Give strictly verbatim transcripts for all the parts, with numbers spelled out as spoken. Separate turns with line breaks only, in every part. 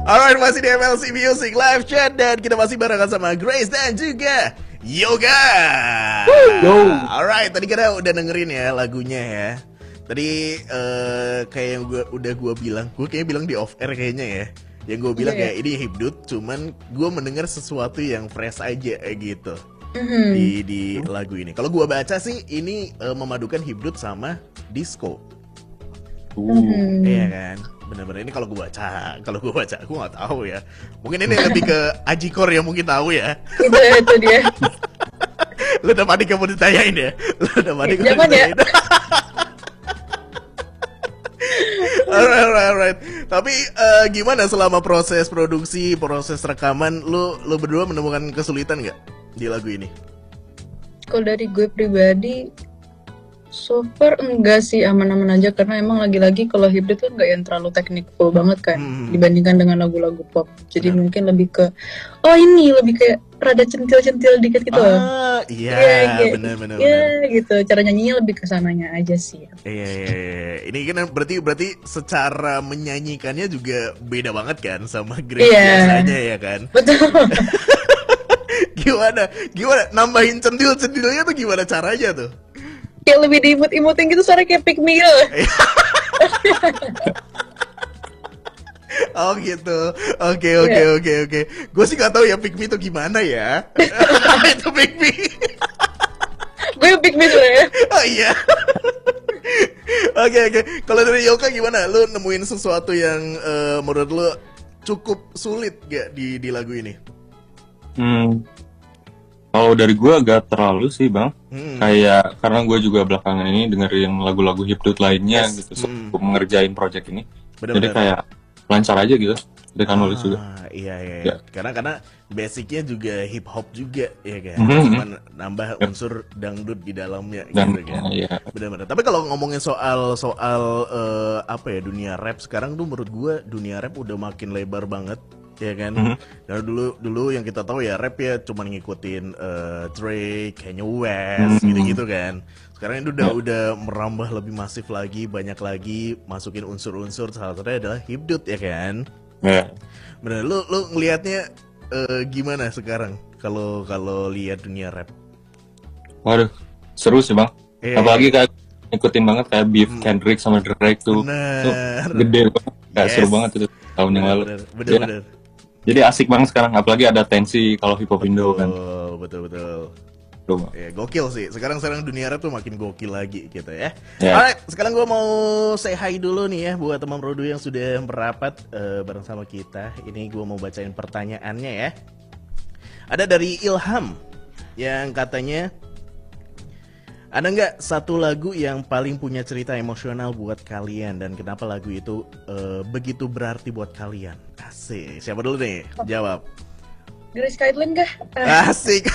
Alright, masih di M L C Music Live Chat dan kita masih barengan sama Grace dan juga Yoga.
Yo.
Alright, tadi kita udah dengerin ya lagunya ya. Tadi uh, kayak yang gua, udah gue bilang, gue kayaknya bilang di off air kayaknya ya. Yang gue bilang yeah, kayak ini hipdut, cuman gue mendengar sesuatu yang fresh aja kayak gitu mm-hmm. di di lagu ini. Kalau gue baca sih ini uh, memadukan hipdut sama disco.
Mm-hmm.
Iya kan, bener-bener ini kalau gue baca, kalau gue baca, gue nggak tahu ya. Mungkin ini lebih ke Ajikor ya, mungkin tahu ya.
Itu itu dia.
Lu udah panik kamu ditanyain ya? Lu udah panik kamu
Jangan ya.
ditanyain. Alright, alright, alright. Tapi uh, gimana selama proses produksi, proses rekaman, lu lu berdua menemukan kesulitan nggak di lagu ini?
Kalau dari gue pribadi, so far enggak sih, aman-aman aja karena emang lagi-lagi kalau hibrid kan nggak yang terlalu technical banget kan hmm. dibandingkan dengan lagu-lagu pop. Jadi benar. Mungkin lebih ke oh ini lebih kayak rada centil-centil dikit gitu.
Ah, iya, ya, benar-benar.
Iya gitu, cara nyanyinya lebih ke sananya aja sih.
Iya, iya, iya. Ini kan berarti berarti secara menyanyikannya juga beda banget kan sama Grace yeah. biasanya ya kan?
Betul.
Gimana? Gimana nambahin centil-centilnya tuh gimana caranya tuh?
Kayak lebih diimut-imutin gitu, suara kayak pick me gitu.
Oh gitu. Oke oke
yeah.
oke oke. Gue sih gak tahu ya pick me itu gimana ya. Itu pick me.
Gue yang pick me tuh ya.
Oh iya. Oke oke. Kalau dari Yoka gimana? Lu nemuin sesuatu yang uh, menurut lu cukup sulit gak di di lagu ini?
Hmm. Kalau dari gue agak terlalu sih bang, hmm. kayak karena gue juga belakangan ini dengerin lagu-lagu hipdut lainnya yes. gitu, hmm. so, mengerjain project ini, bener, jadi bener. Kayak lancar aja gitu, jadi kan nulis
ah,
juga.
Iya iya. Ya. Karena karena basicnya juga hip hop juga ya kan,
mm-hmm.
cuman nambah unsur dangdut di dalamnya
Dan,
gitu kan.
Iya.
Benar-benar. Tapi kalau ngomongin soal soal uh, apa ya dunia rap sekarang tuh menurut gue dunia rap udah makin lebar banget. Ya kan, mm-hmm. dan dulu dulu yang kita tahu ya rap ya cuma ngikutin uh, Drake, Kanye West, mm-hmm. gitu-gitu kan. Sekarang itu udah yeah. udah merambah lebih masif lagi, banyak lagi masukin unsur-unsur. Salah satunya adalah hipdut ya kan.
Yeah.
Bener, lu lu ngelihatnya uh, gimana sekarang kalau kalau lihat dunia rap?
Waduh, seru sih bang. Yeah. Apalagi kayak ngikutin banget kayak beef hmm. Kendrick sama Drake tuh, tuh gede banget, kayak yes. seru banget itu tahun bener, yang lalu.
Bener-bener. Ya.
Jadi asik banget sekarang, apalagi ada tensi kalau hip hop Indo kan.
Betul betul.
Betul.
Ya, gokil sih. Sekarang sekarang dunia rap tuh makin gokil lagi gitu ya.
Yeah.
Alright, sekarang gue mau say hi dulu nih ya buat teman Rodu yang sudah merapat uh, bareng sama kita. Ini gue mau bacain pertanyaannya ya. Ada dari Ilham yang katanya, ada nggak satu lagu yang paling punya cerita emosional buat kalian dan kenapa lagu itu uh, begitu berarti buat kalian? Asik. Siapa dulu nih? Jawab.
Grace Caitlyn kah?
Asik.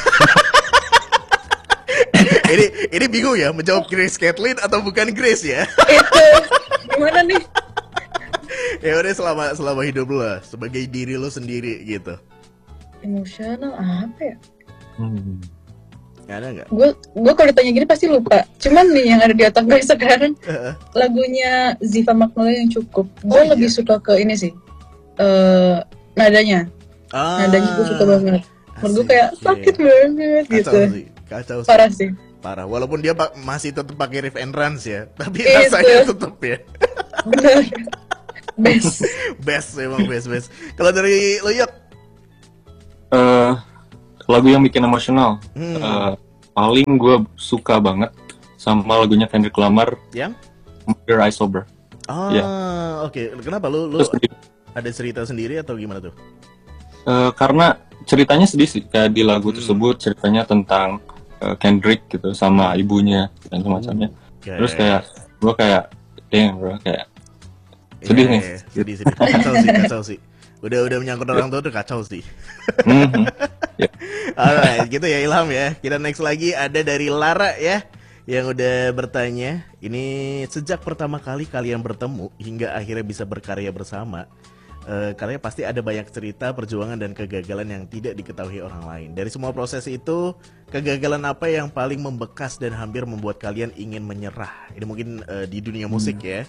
ini ini bingung ya menjawab Grace Caitlyn atau bukan Grace ya?
Itu gimana nih?
Ya udah selama selama hidup lo lah, sebagai diri lo sendiri gitu.
Emosional apa ya?
Hmm. Ada nggak?
Gue gue kalau ditanya gini pasti lupa. Cuman nih yang ada di otak gue sekarang uh-uh. lagunya Ziva Magnolia yang cukup. Gue oh, lebih iya? suka ke ini sih. Uh, nadanya, ah, nadanya gue suka banget. Menurut gue kayak sakit yeah. banget kacau gitu.
Sih. Kacau sih.
Parah sih.
Parah. Walaupun dia pa- masih tetap pakai riff and runs ya, tapi itu. Rasanya tetap ya.
Benar. Best.
Best emang best best. Kalau dari lo Yok?
Uh, lagu yang bikin emosional. Hmm. Uh, paling gue suka banget sama lagunya Kendrick Lamar.
Yang?
Murder I Sober.
Ah, yeah. oke. Okay. Kenapa lu lu? Terus, ada cerita sendiri atau gimana tuh?
Uh, karena ceritanya sedih sih, kayak di lagu hmm. tersebut ceritanya tentang uh, Kendrick gitu sama ibunya dan semacamnya. Okay. Terus kayak gue kayak, damn bro, kayak sedih yeah, nih.
Yeah, sedih sedih. Kacau sih, kacau sih. Udah udah menyangkut orang tua tuh kacau sih.
mm-hmm. yeah.
Alright, gitu ya Ilham ya. Kita next lagi ada dari Lara ya, yang udah bertanya, ini sejak pertama kali kalian bertemu hingga akhirnya bisa berkarya bersama. Uh, karena pasti ada banyak cerita, perjuangan dan kegagalan yang tidak diketahui orang lain. Dari semua proses itu, kegagalan apa yang paling membekas dan hampir membuat kalian ingin menyerah? Ini mungkin uh, di dunia musik hmm. ya.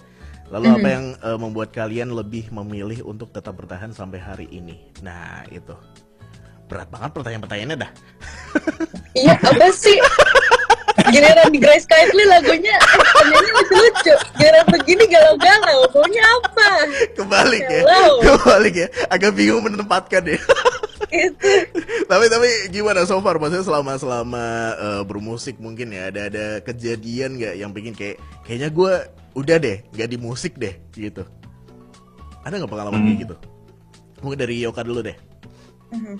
Lalu mm-hmm. apa yang uh, membuat kalian lebih memilih untuk tetap bertahan sampai hari ini? Nah itu berat banget pertanyaan-pertanyaannya dah.
Iya apa sih? Giliran di Grace Kindly lagunya pertanyaannya lucu-lucu. Giliran begini galau-galau. Maunya apa?
Kebalik ya. Kebalik ya. Agak bingung menempatkan ya.
Gitu.
tapi tapi gimana so far? Maksudnya selama selama uh, bermusik mungkin ya ada ada kejadian nggak yang bikin kayak kayaknya gue udah deh nggak di musik deh gitu. Ada nggak pengalaman hmm. kayak gitu? Mungkin dari Yoka dulu deh.
Uh,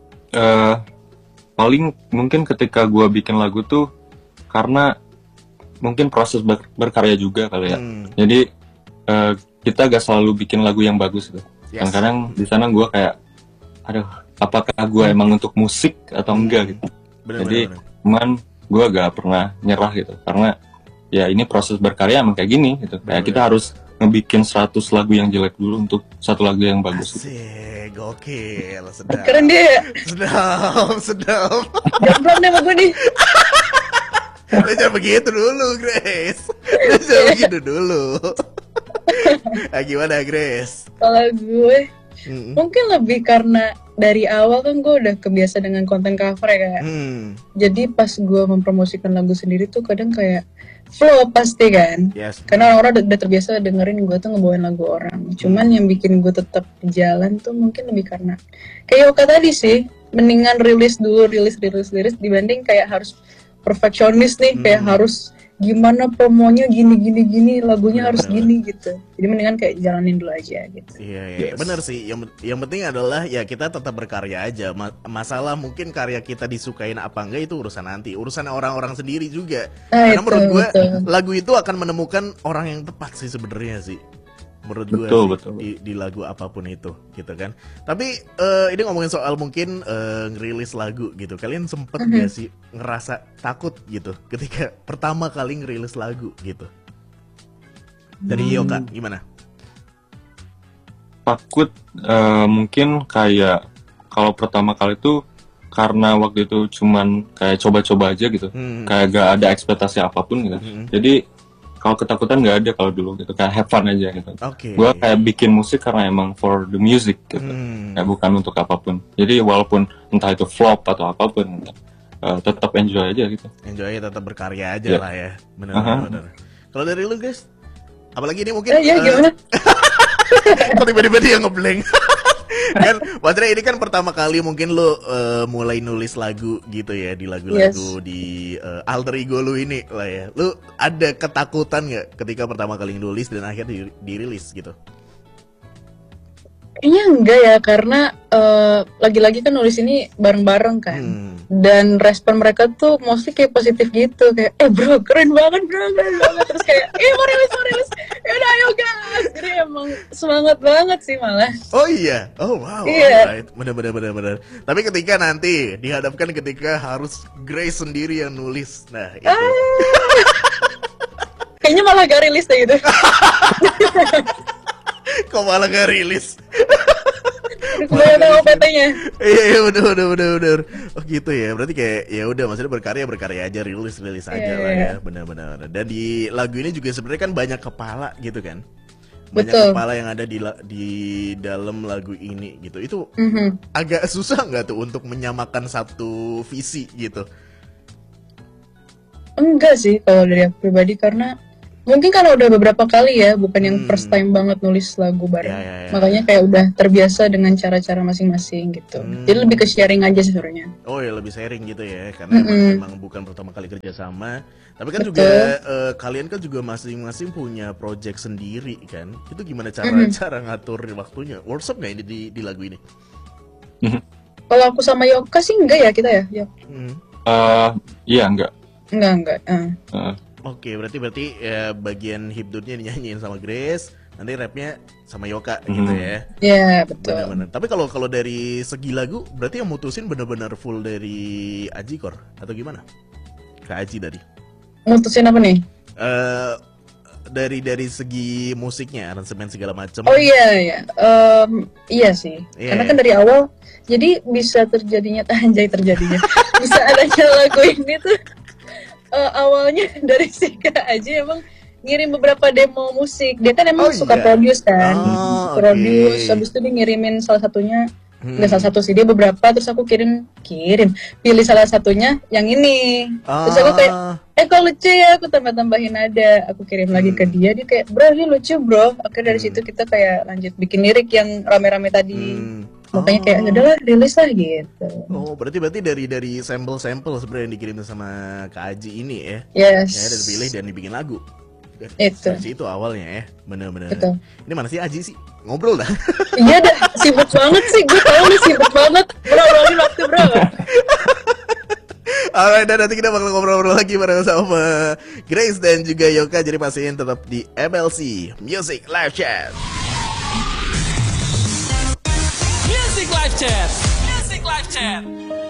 paling mungkin ketika gue bikin lagu tuh karena mungkin proses ber- berkarya juga kali ya. Hmm. Jadi uh, kita gak selalu bikin lagu yang bagus gitu. Yes. Kadang-kadang di sana gue kayak, aduh, apakah gue hmm. emang untuk musik atau hmm. enggak gitu. Bener, Jadi bener, bener. cuman gue gak pernah nyerah gitu. Karena ya ini proses berkarya emang kayak gini gitu. Bener, kayak bener. Kita harus ngebikin seratus lagu yang jelek dulu untuk satu lagu yang bagus.
Asik, gitu. Gokil, sedap.
Keren dia.
Sedap, sedap.
Jomblo nih sama gue nih.
Lu jangan begitu dulu, Grace. Lu jangan begitu dulu. Nah, gimana, Grace?
Kalau gue, mm-hmm. mungkin lebih karena dari awal kan gue udah kebiasa dengan konten cover ya kayak. Hmm. Jadi pas gue mempromosikan lagu sendiri tuh kadang kayak flow pasti kan. Yes. Karena orang-orang udah, udah terbiasa dengerin gue tuh ngebawain lagu orang. Cuman hmm. yang bikin gue tetap jalan tuh mungkin lebih karena kayak Yoka tadi sih, mendingan rilis dulu, rilis, rilis, rilis dibanding kayak harus perfeksionis nih, hmm. kayak harus gimana promonya gini gini gini, lagunya bener, harus bener. Gini gitu. Jadi mendingan kayak jalanin dulu aja gitu.
Iya, iya. Yes. Bener sih. Yang yang penting adalah ya kita tetap berkarya aja. Ma- masalah mungkin karya kita disukain apa enggak itu urusan nanti, urusan orang-orang sendiri juga. Nah, karena itu, menurut gue betul. Lagu itu akan menemukan orang yang tepat sih sebenarnya sih. Menurut gue
betul,
sih,
betul.
Di, di lagu apapun itu gitu kan. Tapi uh, ini ngomongin soal mungkin uh, ngerilis lagu gitu. Kalian sempet mm-hmm. gak sih ngerasa takut gitu ketika pertama kali ngerilis lagu gitu? Dari hmm. Yoka gimana?
Takut uh, mungkin kayak kalau pertama kali tuh karena waktu itu cuman kayak coba-coba aja gitu. Hmm. Kayak gak ada ekspektasi apapun gitu. Hmm. Jadi kalau ketakutan nggak ada kalau dulu gitu, kayak have fun aja gitu.
Okay.
Gue kayak bikin musik karena emang for the music gitu, hmm. kayak bukan untuk apapun. Jadi walaupun entah itu flop atau apapun, uh, tetap enjoy aja gitu.
Enjoy aja, tetap berkarya aja yeah. lah ya, benar-benar. Kalau dari lu guys, apalagi ini mungkin?
Eh, ya, uh, gimana?
Tiba-tiba dia ngeblank. Kan Wadra ini kan pertama kali mungkin lu uh, mulai nulis lagu gitu ya, di lagu-lagu yes. di uh, alter ego lu ini lah ya. Lu ada ketakutan nggak ketika pertama kali nulis dan akhirnya dirilis gitu?
Kayaknya enggak ya, karena uh, lagi-lagi kan nulis ini bareng-bareng kan. Hmm. Dan respon mereka tuh mostly kayak positif gitu, kayak eh bro keren banget bro, keren banget. Terus kayak eh mau rilis, mau rilis, yaudah ayo gas. Jadi emang semangat banget sih malah.
Oh iya, oh wow,
iya.
Alright. Bener-bener bener-bener. Tapi ketika nanti dihadapkan ketika harus Grace sendiri yang nulis, nah itu. Ah.
Kayaknya malah gak rilis deh gitu.
Kok malah gak rilis?
Kebanyakan tahu P T-nya.
Iya, iya, bener, bener, bener, bener. Oh gitu ya, berarti kayak ya udah maksudnya berkarya berkarya aja, rilis rilis aja yeah, lah ya, benar-benar. Dan di lagu ini juga sebenarnya kan banyak kepala gitu kan, banyak Betul. kepala yang ada di di dalam lagu ini gitu. Itu mm-hmm. agak susah nggak tuh untuk menyamakan satu visi gitu?
Enggak sih kalau dari aku pribadi, karena mungkin karena udah beberapa kali ya, bukan yang hmm. first time banget nulis lagu bareng. Ya, ya, ya, Makanya kayak udah terbiasa dengan cara-cara masing-masing gitu. Hmm. Jadi lebih ke sharing aja sebenarnya.
Oh ya, lebih sharing gitu ya, karena mm-hmm. emang bukan pertama kali kerja sama. Tapi kan Betul. juga uh, kalian kan juga masing-masing punya project sendiri kan. Itu gimana cara mm-hmm. cara ngatur waktunya? Workshop nggak ini di, di lagu ini?
Kalau aku sama Yoka sih enggak ya kita ya. ya.
Hmm. Uh, iya enggak.
Enggak enggak. Uh.
Uh. Oke, berarti berarti ya, bagian hipdutnya dinyanyiin sama Grace, nanti rapnya sama Yoka mm-hmm. gitu ya.
Iya, yeah, betul.
Benar-benar. Tapi kalau kalau dari segi lagu, berarti yang mutusin benar-benar full dari Aji Kor atau gimana? Kak Aji tadi.
Mutusin apa nih?
Uh, dari dari segi musiknya, aransemen segala macam.
Oh iya iya, um, iya sih. Yeah. Karena kan dari awal, jadi bisa terjadinya anjay terjadinya, bisa adanya lagu ini tuh. Uh, awalnya dari si Kak Aji emang ngirim beberapa demo musik. Dia kan emang
Oh,
suka
iya?
produce kan,
Oh,
produce.
oke.
Habis itu dia ngirimin salah satunya,
Hmm.
nggak salah satu sih, dia beberapa. Terus aku kirim, kirim, pilih salah satunya yang ini. Terus aku kayak,
Ah.
eh kok lucu ya, aku tambah-tambahin nada. Aku kirim lagi ke
Hmm.
dia, dia kayak, bro ini lucu bro. Akhirnya dari
Hmm.
situ kita kayak lanjut bikin lirik yang rame-rame tadi.
Hmm.
Makanya kayak,
Oh.
udahlah rilis lah gitu.
Oh, berarti berarti dari dari sampel-sampel sebenarnya yang dikirim sama Kak Aji ini ya.
Yes.
Ya, dan dipilih dan dibikin lagu.
Itu.
Dari situ awalnya ya. Bener-bener.
Betul.
Ini mana sih Aji sih? Ngobrol dah.
Iya dah, sibuk banget sih, gue tau lu sibuk banget. Bro, lagi waktu bro.
Alright, dan nanti kita bakal ngobrol-ngobrol lagi bareng sama Grace dan juga Yoka. Jadi pastiin tetap di M L C Music Live Chat.
Music Live Chat. Music Live Chat.